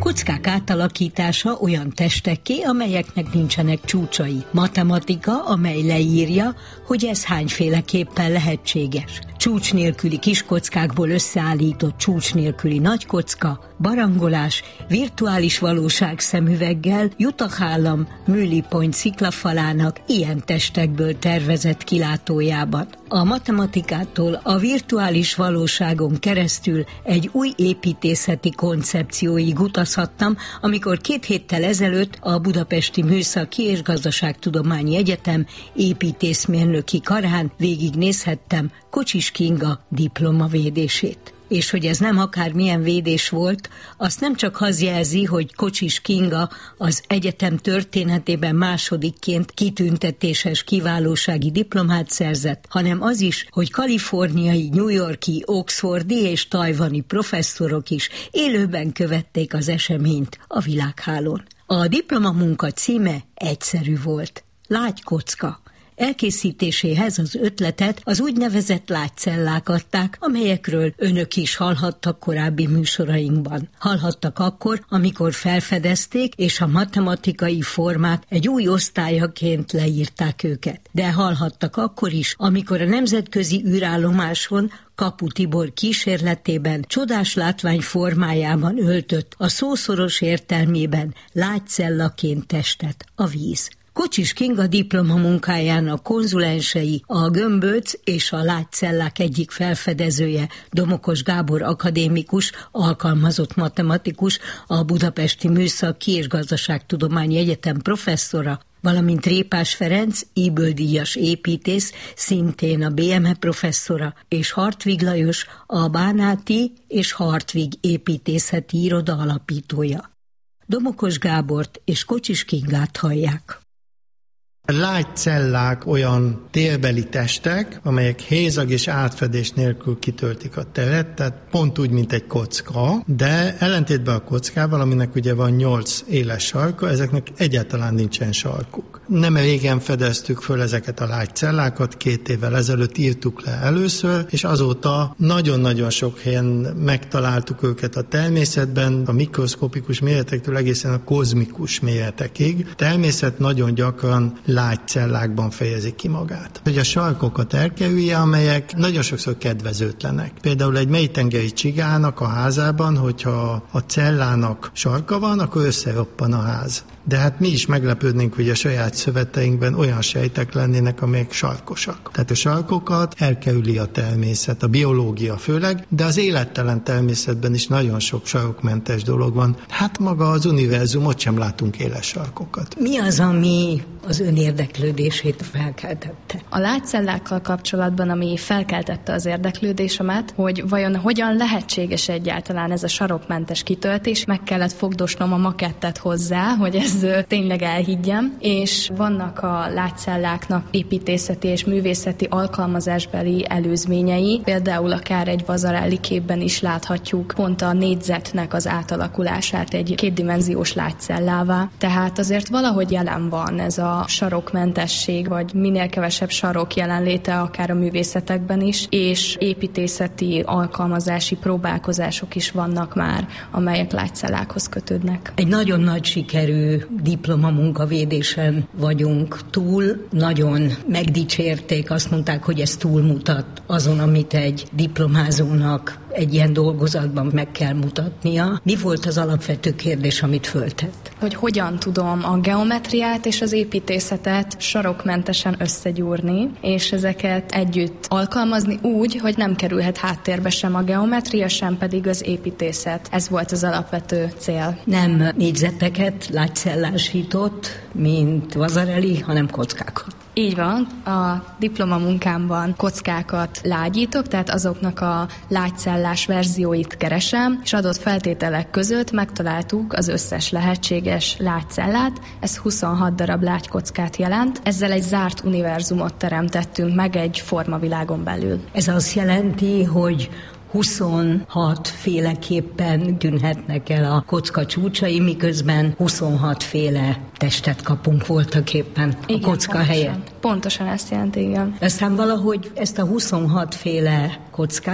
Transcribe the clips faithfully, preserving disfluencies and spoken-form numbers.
kockák átalakítása olyan testekké, amelyeknek nincsenek csúcsai. Matematika, amely leírja, hogy ez hányféleképpen lehetséges. Csúcs nélküli kiskockákból összeállított csúcs nélküli nagykocka, barangolás, virtuális valóság szemüveggel, Utah állam Mülly Point sziklafalának ilyen testekből tervezett kilátójában. A matematikától a virtuális valóságon keresztül egy új építészeti koncepcióig utazhattam, amikor két héttel ezelőtt a Budapesti Műszaki és Gazdaságtudományi Egyetem építészmérnöki karán végignézhettem Kocsis Kinga diplomavédését. És hogy ez nem akármilyen védés volt, azt nem csak az jelzi, hogy Kocsis Kinga az egyetem történetében másodikként kitüntetéses kiválósági diplomát szerzett, hanem az is, hogy kaliforniai, New Yorki, oxfordi és tajvani professzorok is élőben követték az eseményt a világhálón. A diplomamunka címe egyszerű volt: Lágykocka. Elkészítéséhez az ötletet az úgynevezett lágycellák adták, amelyekről önök is hallhattak korábbi műsorainkban. Hallhattak akkor, amikor felfedezték, és a matematikai formák egy új osztályaként leírták őket. De hallhattak akkor is, amikor a nemzetközi űrállomáson Kapu Tibor kísérletében csodás látvány formájában öltött, a szószoros értelmében lágycellaként testet a víz. Kocsis Kinga diplomamunkájának konzulensei a gömböc és a lágycellák egyik felfedezője, Domokos Gábor akadémikus, alkalmazott matematikus, a Budapesti Műszaki és Gazdaságtudományi Egyetem professzora, valamint Répás Ferenc, Ybl-díjas építész, szintén a bé em e professzora, és Hartwig Lajos, a Bánáti és Hartwig építészeti iroda alapítója. Domokos Gábort és Kocsis Kingát hallják. Lágycellák olyan térbeli testek, amelyek hézag és átfedés nélkül kitöltik a teret, tehát pont úgy, mint egy kocka, de ellentétben a kockával, aminek ugye van nyolc éles sarka, ezeknek egyáltalán nincsen sarkuk. Nem régen fedeztük föl ezeket a lágycellákat, két évvel ezelőtt írtuk le először, és azóta nagyon-nagyon sok helyen megtaláltuk őket a természetben, a mikroszkopikus méretektől egészen a kozmikus méretekig. Természet nagyon gyakran lágycellákban fejezi ki magát. Hogy a sarkokat elkerülje, amelyek nagyon sokszor kedvezőtlenek. Például egy mélytengeri csigának a házában, hogyha a cellának sarka van, akkor összeroppan a ház. De hát mi is meglepődnénk, hogy a saját szöveteinkben olyan sejtek lennének, amelyek sarkosak. Tehát a sarkokat elkerüli a természet, a biológia főleg, de az élettelen természetben is nagyon sok sarokmentes dolog van. Hát maga az univerzum, ott sem látunk éles sarkokat. Mi az, ami az ön érdeklődését felkeltette? A lágycellákkal kapcsolatban, ami felkeltette az érdeklődésemet, hogy vajon hogyan lehetséges egyáltalán ez a sarokmentes kitöltés, meg kellett fogdosnom a makettet hozzá, hogy ez tényleg elhiggyem, és vannak a lágycelláknak építészeti és művészeti alkalmazásbeli előzményei, például akár egy Vasarely képben is láthatjuk pont a négyzetnek az átalakulását egy kétdimenziós lágycellává, tehát azért valahogy jelen van ez a sarokmentesség, vagy minél kevesebb sarok jelenléte akár a művészetekben is, és építészeti alkalmazási próbálkozások is vannak már, amelyek lágycellákhoz kötődnek. Egy nagyon nagy sikerű diplomamunkavédésen vagyunk túl, nagyon megdicsérték, azt mondták, hogy ez túlmutat azon, amit egy diplomázónak egy ilyen dolgozatban meg kell mutatnia. Mi volt az alapvető kérdés, amit föltett? Hogy hogyan tudom a geometriát és az építészetet sarokmentesen összegyúrni, és ezeket együtt alkalmazni úgy, hogy nem kerülhet háttérbe sem a geometria, sem pedig az építészet. Ez volt az alapvető cél. Nem négyzeteket lágycellásított, mint Vasarely, hanem kockákat. Így van, a diplomamunkámban kockákat lágyítok, tehát azoknak a lágycellás verzióit keresem, és adott feltételek között megtaláltuk az összes lehetséges lágycellát, ez huszonhat darab lágykockát jelent, ezzel egy zárt univerzumot teremtettünk meg egy formavilágon belül. Ez azt jelenti, hogy huszonhat féleképpen tűnhetnek el a kocka csúcsai, miközben huszonhat féle testet kapunk voltaképpen a igen, kocka pontosan. helyett. Pontosan ezt jelenti, igen. Aztán valahogy ezt a huszonhat féle kockát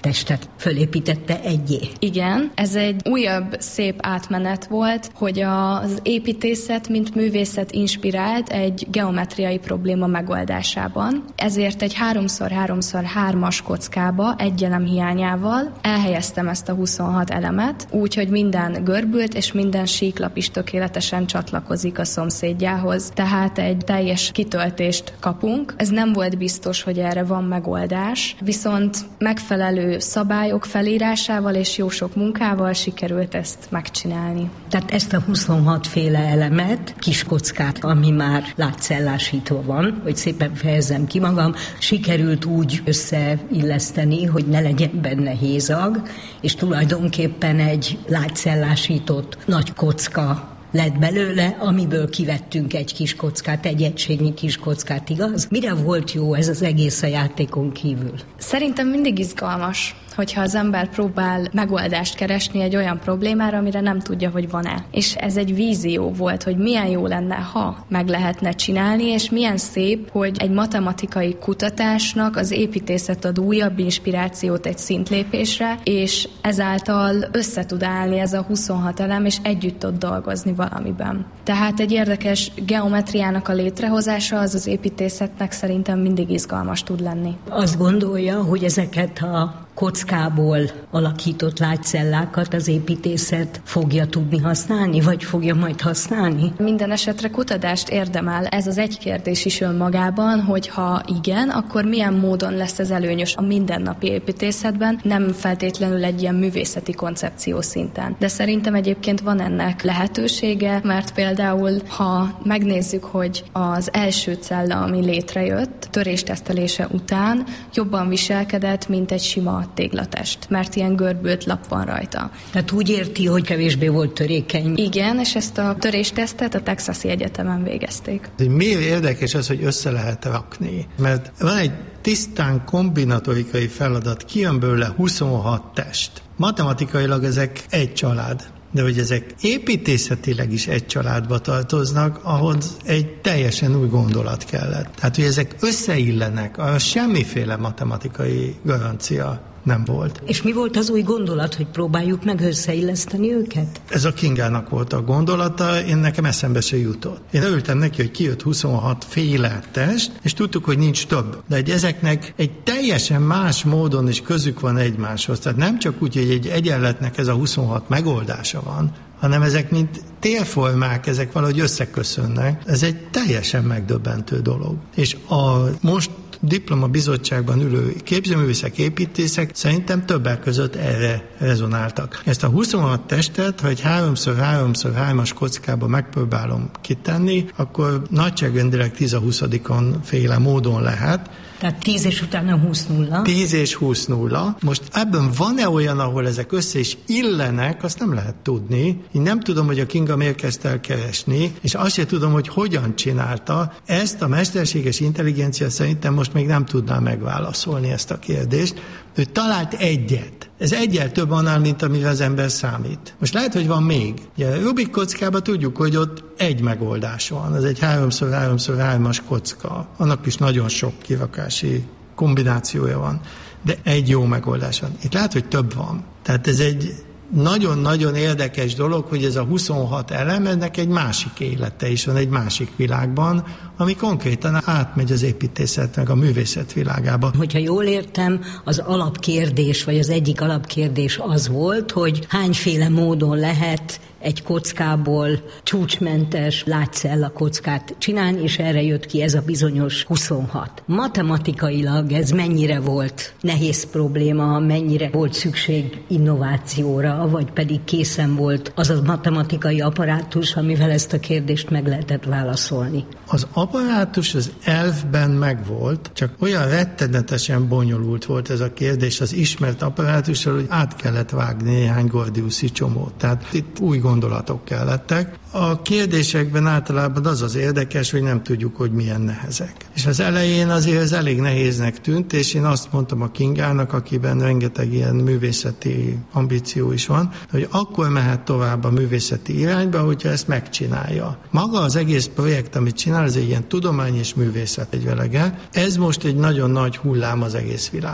testet fölépítette egyé. Igen, ez egy újabb szép átmenet volt, hogy az építészet, mint művészet inspirált egy geometriai probléma megoldásában. Ezért egy háromszor háromszor hármas kockába egy elem hiányával elhelyeztem ezt a huszonhat elemet, úgyhogy minden görbült, és minden síklap is tökéletesen csatlakozik a szomszédjához. Tehát egy teljes kitöltést kapunk. Ez nem volt biztos, hogy erre van megoldás, viszont megfelelő szabályok felírásával és jó sok munkával sikerült ezt megcsinálni. Tehát ezt a huszonhat féle elemet, kis kockát, ami már látszellásítva van, hogy szépen fejezzem ki magam, sikerült úgy összeilleszteni, hogy ne legyen benne hézag, és tulajdonképpen egy látszellásított nagy kocka lett belőle, amiből kivettünk egy kis kockát, egy egységnyi kis kockát, igaz? Mire volt jó ez az egész a játékon kívül? Szerintem mindig izgalmas, hogyha az ember próbál megoldást keresni egy olyan problémára, amire nem tudja, hogy van-e. És ez egy vízió volt, hogy milyen jó lenne, ha meg lehetne csinálni, és milyen szép, hogy egy matematikai kutatásnak az építészet ad újabb inspirációt egy szintlépésre, és ezáltal össze tud állni ez a huszonhat elem, és együtt tud dolgozni valamiben. Tehát egy érdekes geometriának a létrehozása az az építészetnek szerintem mindig izgalmas tud lenni. Azt gondolja, hogy ezeket a kockából alakított lágycellákat az építészet fogja tudni használni, vagy fogja majd használni? Minden esetre kutatást érdemel. Ez az egy kérdés is önmagában, hogy ha igen, akkor milyen módon lesz ez előnyös a mindennapi építészetben, nem feltétlenül egy ilyen művészeti koncepció szinten. De szerintem egyébként van ennek lehetősége, mert például, ha megnézzük, hogy az első cella, ami létrejött, töréstesztelése után jobban viselkedett, mint egy sima téglatest, mert ilyen görbült lap van rajta. Tehát úgy érti, hogy kevésbé volt törékeny. Igen, és ezt a töréstesztet a Texasi Egyetemen végezték. Miért érdekes az, hogy össze lehet rakni? Mert van egy tisztán kombinatorikai feladat, kijön belőle huszonhat test. Matematikailag ezek egy család, de hogy ezek építészetileg is egy családba tartoznak, ahhoz egy teljesen új gondolat kellett. Tehát, hogy ezek összeillenek, arra semmiféle matematikai garancia nem volt. És mi volt az új gondolat, hogy próbáljuk meg összeilleszteni őket? Ez a Kingának volt a gondolata, én nekem eszembe se jutott. Én örültem neki, hogy kijött huszonhat féle test, és tudtuk, hogy nincs több. De egy ezeknek egy teljesen más módon is közük van egymáshoz. Tehát nem csak úgy, hogy egy egyenletnek ez a huszonhat megoldása van, hanem ezek mint térformák, ezek valahogy összeköszönnek. Ez egy teljesen megdöbbentő dolog. És a most diplomabizottságban ülő képzőművészek, építészek szerintem többek között erre rezonáltak. Ezt a huszonhat testet, ha egy háromszor háromszor hármas kockába megpróbálom kitenni, akkor nagyságrendileg tíz a huszadikon féle módon lehet. Tehát tíz és utána húsz nulla. tíz és húsz nulla. Most ebben van-e olyan, ahol ezek össze is illenek, azt nem lehet tudni. Én nem tudom, hogy a Kinga miért kezdte el keresni, és azt sem tudom, hogy hogyan csinálta. Ezt a mesterséges intelligencia szerintem most még nem tudná megválaszolni ezt a kérdést. Ő talált egyet. Ez egyel több annál, mint amire az ember számít. Most lehet, hogy van még. Ugye, Rubik kockában tudjuk, hogy ott egy megoldás van. Ez egy háromszor háromszor hármas kocka. Annak is nagyon sok kirakási kombinációja van. De egy jó megoldás van. Itt lehet, hogy több van. Tehát ez egy nagyon-nagyon érdekes dolog, hogy ez a huszonhat elem, ennek egy másik élete is van, egy másik világban, ami konkrétan átmegy az építészet meg a művészet világába. Hogyha jól értem, az alapkérdés, vagy az egyik alapkérdés az volt, hogy hányféle módon lehet egy kockából csúcsmentes látszella kockát csinálni, és erre jött ki ez a bizonyos huszonhat. Matematikailag ez mennyire volt nehéz probléma, mennyire volt szükség innovációra, vagy pedig készen volt az a matematikai apparátus, amivel ezt a kérdést meg lehetett válaszolni? Az apparátus az elfben megvolt, csak olyan rettenetesen bonyolult volt ez a kérdés az ismert apparátussal, hogy át kellett vágni néhány gordiuszi csomót. Tehát itt új gondolatok kellettek. A kérdésekben általában az az érdekes, hogy nem tudjuk, hogy milyen nehezek. És az elején azért ez elég nehéznek tűnt, és én azt mondtam a Kingának, akiben rengeteg ilyen művészeti ambíció is van, hogy akkor mehet tovább a művészeti irányba, hogyha ezt megcsinálja. Maga az egész projekt, amit csinál, ez egy ilyen tudomány és művészet egyvelege. Ez most egy nagyon nagy hullám az egész világon.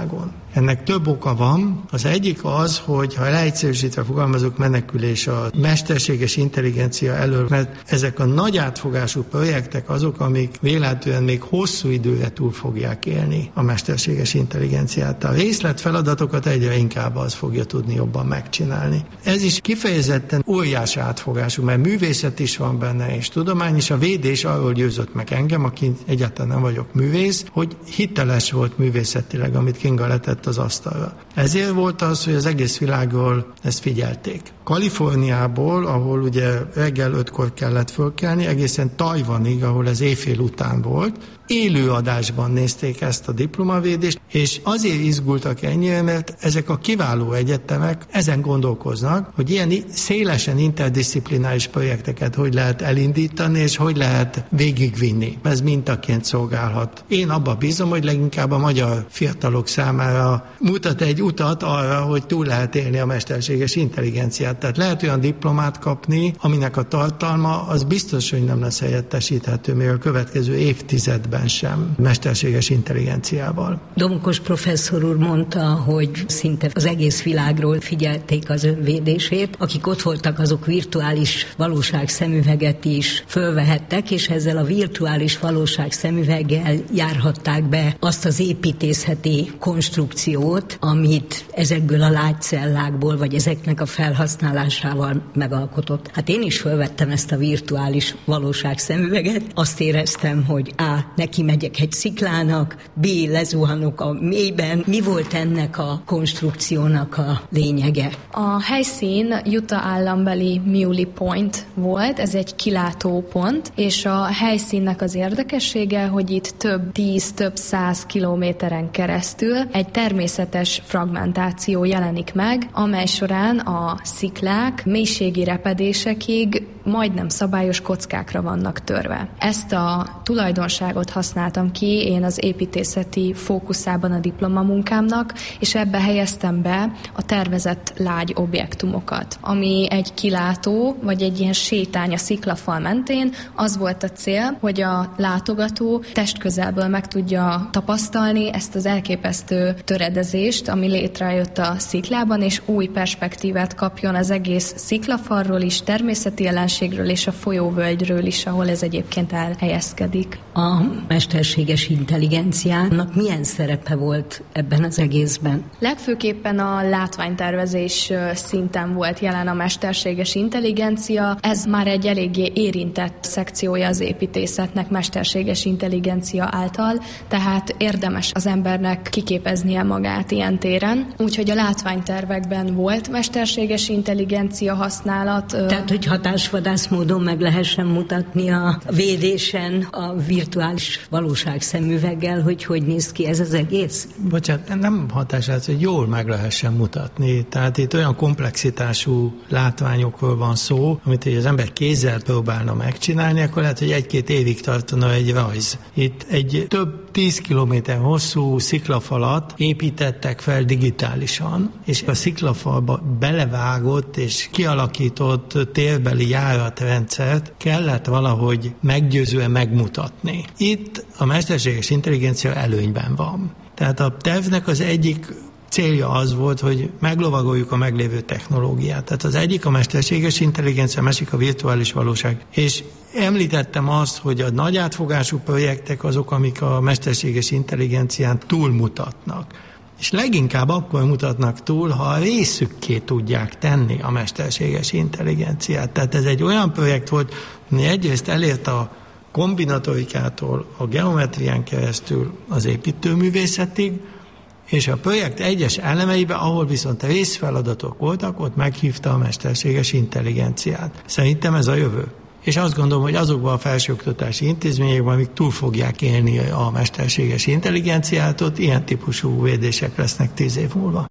Ennek több oka van. Az egyik az, hogy ha leegyszerűsítve fogalmazok, menekülés a mesterséges intelligencia elől, mert ezek a nagy átfogású projektek azok, amik véletlenül még hosszú időre túl fogják élni a mesterséges intelligenciát. A részletfeladatokat egyre inkább az fogja tudni jobban megcsinálni. Ez is kifejezetten óriás átfogású, mert művészet is van benne, és tudomány is. A védés arról győzött meg engem, aki egyáltalán nem vagyok művész, hogy hiteles volt művészetileg, amit Kinga letett az asztalra. Ezért volt az, hogy az egész világról ezt figyelték. Kaliforniából, ahol ugye reggel ötkor kellett fölkelni, egészen Tajvanig, ahol ez éjfél után volt, élő adásban nézték ezt a diplomavédést, és azért izgultak ennyire, mert ezek a kiváló egyetemek ezen gondolkoznak, hogy ilyen szélesen interdisziplináris projekteket hogy lehet elindítani, és hogy lehet végigvinni. Ez mintaként szolgálhat. Én abban bízom, hogy leginkább a magyar fiatalok számára mutat egy utat arra, hogy túl lehet élni a mesterséges intelligenciát. Tehát lehet olyan diplomát kapni, aminek a tartalma az biztos, hogy nem lesz helyettesíthető még a következő évtizedben sem mesterséges intelligenciával. Domokos professzor úr mondta, hogy szinte az egész világról figyelték az önvédését. Akik ott voltak, azok virtuális valóság szemüveget is fölvehettek, és ezzel a virtuális valóság szemüveggel járhatták be azt az építészeti konstrukciót, amit ezekből a lágycellákból, vagy ezeknek a felhasználásával megalkotott. Hát én is fölvettem ezt a virtuális valóság szemüveget. Azt éreztem, hogy A. neki megyek egy sziklának, B. lezuhanok a mélyben. Mi volt ennek a konstrukciónak a lényege? A helyszín Utah állambeli Muley Point volt, ez egy kilátópont, és a helyszínnek az érdekessége, hogy itt több tíz, több száz kilométeren keresztül egy természetes fragmentáció jelenik meg, amely során a sziklák mélységi repedésekig majdnem szabályos kockákra vannak törve. Ezt a tulajdonságot használtam ki én az építészeti fókuszában a diplomamunkámnak, és ebbe helyeztem be a tervezett lágy objektumokat, ami egy kilátó, vagy egy ilyen sétány a sziklafal mentén. Az volt a cél, hogy a látogató testközelből meg tudja tapasztalni ezt az elképesztő töredezést, ami létrejött a sziklában, és új perspektívát kapjon az egész sziklafalról is, természeti jelenségről és a folyóvölgyről is, ahol ez egyébként elhelyezkedik. A mesterséges intelligenciának milyen szerepe volt ebben az egészben? Legfőképpen a látványtervezés szinten volt jelen a mesterséges intelligencia. Ez már egy eléggé érintett szekciója az építészetnek mesterséges intelligencia által, tehát érdemes az embernek kiképeznie magát ilyen téren. Úgyhogy a látványtervekben volt mesterséges intelligencia használat. Tehát, hogy hatásvadász módon meg lehessen mutatni a védésen a virtuális valóság szemüveggel, hogy hogy néz ki ez az egész? Bocsánat, nem hatását, hogy jól meg lehessen mutatni. Tehát itt olyan komplexitású látványokról van szó, amit az ember kézzel próbálna megcsinálni, akkor lehet, hogy egy-két évig tartana egy rajz. Itt egy több tíz kilométer hosszú sziklafalat építettek fel digitálisan, és a sziklafalba belevágott és kialakított térbeli járatrendszert kellett valahogy meggyőzően megmutatni. Itt a mesterséges intelligencia előnyben van. Tehát a tervnek az egyik célja az volt, hogy meglovagoljuk a meglévő technológiát. Tehát az egyik a mesterséges intelligencia, a másik a virtuális valóság. És említettem azt, hogy a nagy átfogású projektek azok, amik a mesterséges intelligencián túlmutatnak. És leginkább akkor mutatnak túl, ha a részükké tudják tenni a mesterséges intelligenciát. Tehát ez egy olyan projekt volt, ami egyrészt elért a kombinatorikától a geometrián keresztül az építőművészetig, és a projekt egyes elemeiben, ahol viszont részfeladatok voltak, ott meghívta a mesterséges intelligenciát. Szerintem ez a jövő. És azt gondolom, hogy azokban a felsőoktatási intézményekben, amik túl fogják élni a mesterséges intelligenciát, ott ilyen típusú védések lesznek tíz év múlva.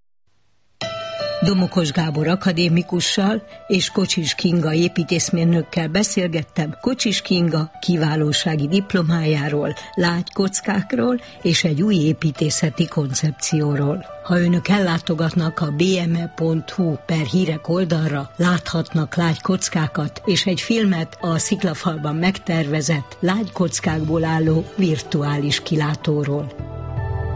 Domokos Gábor akadémikussal és Kocsis Kinga építészmérnökkel beszélgettem Kocsis Kinga kiválósági diplomájáról, lágy kockákról és egy új építészeti koncepcióról. Ha önök ellátogatnak a bé em e pont hu per hírek oldalra, láthatnak lágy kockákat és egy filmet a sziklafalban megtervezett lágy kockákból álló virtuális kilátóról.